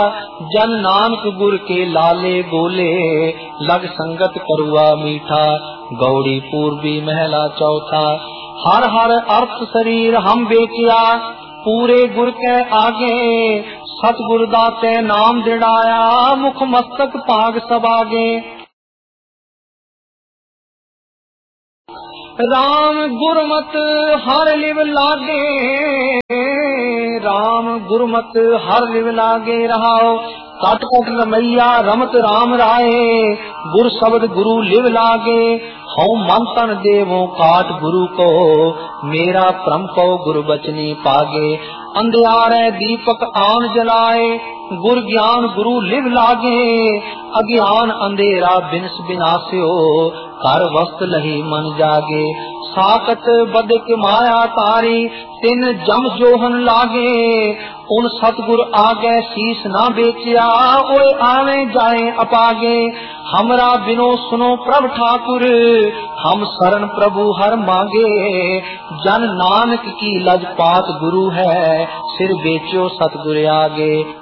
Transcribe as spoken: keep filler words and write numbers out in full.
जन नानक गुर के लाले गोले, लग संगत करुआ मीठा। गौड़ी पूर्वी महला चौथा, हर हर अर्थ शरीर हम बेचिया, पूरे गुर के आगे सतगुर दाते नाम दृढ़ाया, मुख मस्तक पाग सब आगे। राम गुरमत हर लिव लागे, राम गुरमत हर लिव लागे रहाओ। कट कट रमैया रमत राम राय, गुर शब्द गुरु लिव लागे। हऊँ मन तन देवो काट गुरु को, मेरा परम को गुरु बचनी पागे। अंधियारे दीपक आन जलाए, गुर ज्ञान गुरु लिव लागे। अज्ञान अंधेरा बिनस बिनास्यो, कर वस्त लही मन जागे। साकत बदिक माया तारी, तिन जम जोहन लागे। उन सतगुर आगे शीस ना बेचिया, ओए आवे जाए अपागे। हमरा बिनो सुनो प्रभ ठाकुर, हम शरण प्रभु हर मांगे। जन नानक की लजपात गुरु है, सिर बेचो सतगुर आगे।